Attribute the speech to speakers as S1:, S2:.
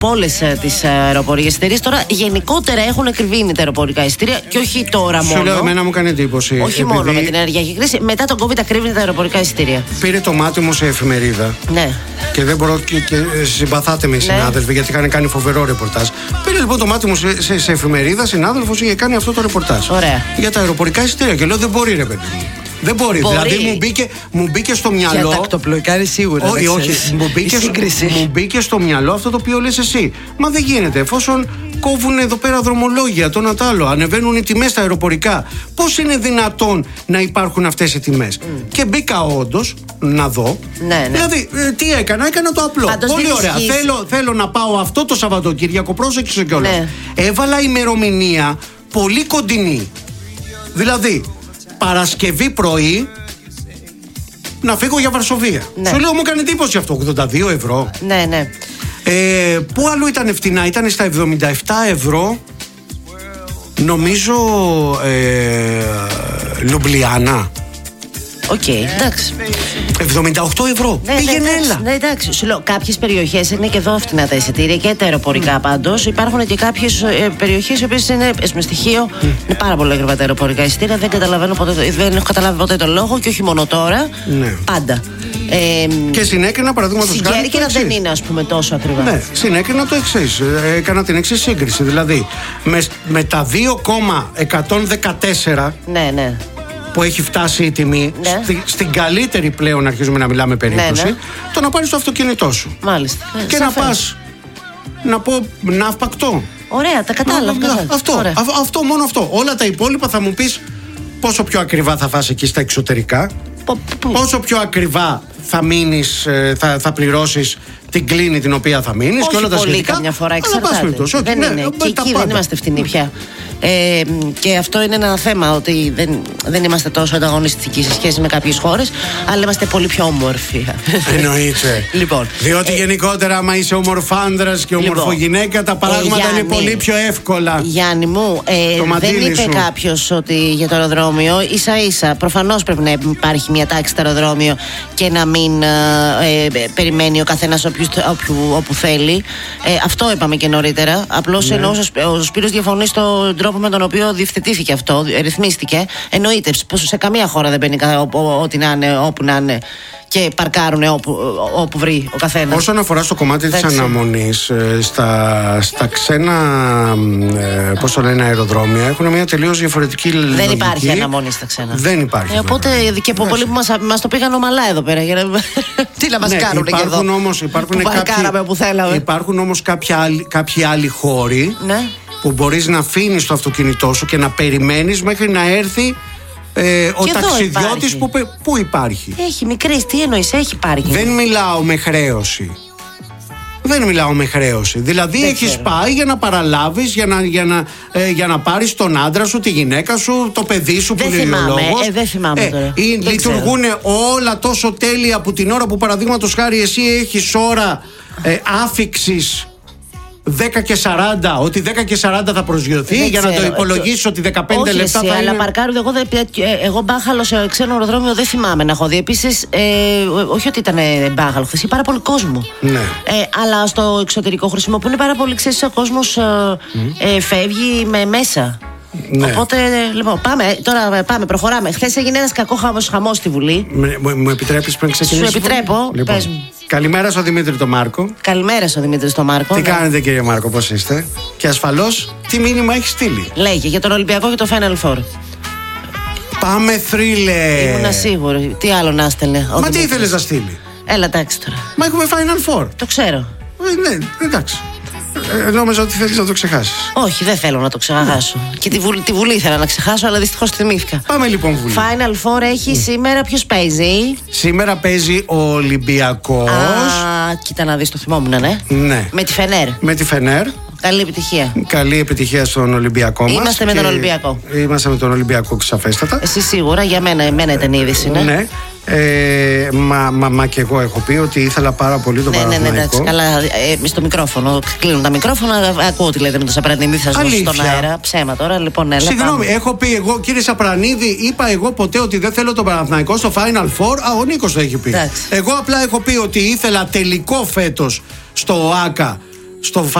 S1: όλες τις αεροπορικές εταιρείες. Τώρα γενικότερα έχουν εκριβήνει τα αεροπορικά εισιτήρια και όχι τώρα μόνο.
S2: Σου λέω, εμένα μου κάνει εντύπωση.
S1: Όχι μόνο με την ενεργειακή κρίση, μετά τον COVID ακρίβεινε τα αεροπορικά εισιτήρια.
S2: Πήρε το μάτι μου σε εφημερίδα.
S1: Ναι.
S2: Και δεν μπορώ και συμπαθάτε με οι συνάδελφοι, γιατί είχαν κάνει φοβερό ρεπορτάζ. Πήρε λοιπόν το μάτι μου σε εφημερίδα, συνάδελφος είχε κάνει αυτό το ρεπορτάζ.
S1: Ωραία.
S2: Για τα αεροπορικά εισιτήρια. Και λέω, δεν μπορεί, ρε παιδί μου. Δεν μπορεί. Δηλαδή μου μπήκε στο μυαλό.
S1: Για τακτοπλοϊκά είναι σίγουρα.
S2: Όχι. Μου μπήκε στο μυαλό αυτό το οποίο λες εσύ. Μα δεν γίνεται. Εφόσον κόβουν εδώ πέρα δρομολόγια, το ένα το άλλο, ανεβαίνουν οι τιμές στα αεροπορικά, πώς είναι δυνατόν να υπάρχουν αυτές οι τιμές? Και μπήκα όντως να δω.
S1: Ναι.
S2: Δηλαδή, τι έκανα το απλό.
S1: Πάντως
S2: πολύ ωραία. Θέλω να πάω αυτό το Σαββατοκύριακο. Πρόσεξε κιόλας.
S1: Ναι.
S2: Έβαλα ημερομηνία πολύ κοντινή. Δηλαδή, Παρασκευή πρωί να φύγω για Βαρσοβία.
S1: Ναι.
S2: Σου λέω, μου έκανε εντύπωση αυτό. 82 ευρώ.
S1: Ναι.
S2: Πού αλλού ήταν φτηνά? Ήταν στα 77 ευρώ. Νομίζω Λουμπλιάνα.
S1: Οκ, εντάξει.
S2: 78 ευρώ. Πήγαινε, έλα.
S1: Ναι, εντάξει. Σου λέω, κάποιες περιοχές είναι και εδώ φτηνά τα εισιτήρια και τα αεροπορικά πάντως. Υπάρχουν και κάποιες περιοχές οι οποίες είναι με στοιχείο. Είναι πάρα πολύ ακριβά τα αεροπορικά εισιτήρια. Δεν έχω καταλάβει ποτέ τον λόγο και όχι μόνο τώρα.
S2: Ναι.
S1: Πάντα.
S2: Και συνέκρινα, παραδείγματος χάρη.
S1: Στην Κέρκυρα δεν είναι, ας πούμε, τόσο ακριβά.
S2: Ναι, συνέκρινα το εξής. Έκανα την εξής σύγκριση. Δηλαδή, με τα 2,114.
S1: Ναι.
S2: Που έχει φτάσει η τιμή,
S1: ναι,
S2: στην καλύτερη πλέον αρχίζουμε να μιλάμε περίπτωση,
S1: ναι.
S2: Το να πάρεις το αυτοκίνητό σου.
S1: Μάλιστα.
S2: Και να πας, να πω, ναυπακτό.
S1: Ωραία, τα κατάλαβα.
S2: Αυτό, μόνο αυτό. Όλα τα υπόλοιπα θα μου πεις πόσο πιο ακριβά θα φας εκεί στα εξωτερικά, πόσο πιο ακριβά θα μείνεις, θα πληρώσεις την κλίνη την οποία θα μείνεις και όλα τα σχετικά.
S1: Όχι πολύ, καμιά φορά εξαρτάται. Δεν είναι. Και εκεί δεν είμαστε φτηνοί πια. Και αυτό είναι ένα θέμα, ότι δεν είμαστε τόσο ανταγωνιστικοί σε σχέση με κάποιες χώρες, αλλά είμαστε πολύ πιο όμορφοι.
S2: Εννοείται.
S1: Λοιπόν,
S2: διότι γενικότερα, άμα είσαι ομορφάνδρας και ομορφογυναίκα, τα πράγματα είναι πολύ πιο εύκολα.
S1: Γιάννη μου, δεν είπε κάποιος ότι για το αεροδρόμιο, ίσα-ίσα, προφανώς πρέπει να υπάρχει μια τάξη στο αεροδρόμιο και να μην περιμένει ο καθένας όπου θέλει. Αυτό είπαμε και νωρίτερα. Απλώς ενώ ο Σπύρος διαφωνεί στον τρόπο με τον οποίο διευθετήθηκε αυτό, ρυθμίστηκε. Εννοείται πως σε καμία χώρα δεν μπαίνει ό,τι να είναι, όπου να είναι, και παρκάρουν όπου βρει ο καθένας.
S2: Όσον αφορά στο κομμάτι της αναμονής, στα ξένα πώς το λένε, αεροδρόμια έχουν μια τελείως διαφορετική λογική.
S1: Δεν υπάρχει αναμονή στα ξένα.
S2: Δεν υπάρχει.
S1: Οπότε και πολλοί που μας το πήγαν ομαλά εδώ πέρα. Τι να μας κάνουν και εδώ.
S2: Υπάρχουν όμως κάποιοι άλλοι χώροι, ναι, που μπορείς να αφήνεις το αυτοκίνητό σου και να περιμένεις μέχρι να έρθει ο ταξιδιώτης που υπάρχει.
S1: Έχει μικρή, τι εννοείς, έχει πάρκινγκ.
S2: Δεν μιλάω με χρέωση. Δηλαδή έχεις πάει για να παραλάβεις, για να πάρεις τον άντρα σου, τη γυναίκα σου, το παιδί σου που είναι ο λόγος.
S1: Δεν θυμάμαι τώρα.
S2: Λειτουργούν όλα τόσο τέλεια που την ώρα που, παραδείγματος χάρη, εσύ έχεις ώρα άφιξης 10 και 40, ότι 10 και 40 θα προσγειωθεί, για να το υπολογίσεις ότι 15 λεπτά θα είναι.
S1: Αλλά παρκάρουν, εγώ μπάχαλο σε ξένο αεροδρόμιο δεν θυμάμαι να έχω δει. Επίσης, όχι ότι ήταν μπάχαλο, χθες πάρα πολύ κόσμο.
S2: Ναι.
S1: Αλλά στο εξωτερικό χρησιμοποιούν πάρα πολύ, ξέρεις, ο κόσμος φεύγει μέσα. Ναι. Οπότε, λοιπόν, πάμε, προχωράμε. Χθες έγινε ένας κακό χαμός στη Βουλή.
S2: Μου επιτρέπεις πριν ξεκινήσουμε?
S1: Σου επιτρέπω, λοιπόν, πες μου.
S2: Καλημέρα στον Δημήτρη τον Μάρκο.
S1: Καλημέρα στον Δημήτρη τον Μάρκο.
S2: Τι κάνετε, κύριε Μάρκο, πώς είστε? Και ασφαλώς, τι μήνυμα έχει στείλει?
S1: Λέγε για τον Ολυμπιακό και το Final Four.
S2: Πάμε, θρύλε.
S1: Ήμουνα σίγουρη. Τι άλλο να στέλνε?
S2: Μα τι ήθελες να στείλει?
S1: Έλα, εντάξει τώρα.
S2: Μα έχουμε Final Four.
S1: Το ξέρω.
S2: Ναι, εντάξει. Νόμιζα ότι θέλεις να το ξεχάσεις.
S1: Όχι, δεν θέλω να το ξεχάσω. Και τη Βουλή ήθελα να ξεχάσω, αλλά δυστυχώς θυμήθηκα.
S2: Πάμε λοιπόν Βουλή.
S1: Final Four έχει σήμερα. Ποιος παίζει?
S2: Σήμερα παίζει ο Ολυμπιακός.
S1: Κοίτα να δεις, το θυμόμουν, ναι.
S2: Ναι.
S1: Με τη Φενέρ. Καλή επιτυχία.
S2: Καλή επιτυχία στον Ολυμπιακό μας.
S1: Είμαστε με τον Ολυμπιακό.
S2: Είμαστε με τον Ολυμπιακό, σαφέστατα.
S1: Εσύ σίγουρα, για μένα ήταν η είδηση, ναι.
S2: Ναι. Μα και εγώ έχω πει ότι ήθελα πάρα πολύ τον Παναθηναϊκό.
S1: Ναι, εντάξει, καλά. Στο μικρόφωνο. Κλείνουν τα μικρόφωνα. Ακούω τι λέτε με τον Σαπρανίδη. Θα σα δώσω στον αέρα. Ψέμα τώρα, λοιπόν, έλα.
S2: Συγγνώμη, έχω πει εγώ, κύριε Σαπρανίδη, είπα εγώ ποτέ ότι δεν θέλω τον Παναθηναϊκό στο Final Four? Ο Νίκος το έχει πει.
S1: Εντάξει.
S2: Εγώ απλά έχω πει ότι ήθελα τελικό φέτος στο ΟΑΚΑ στο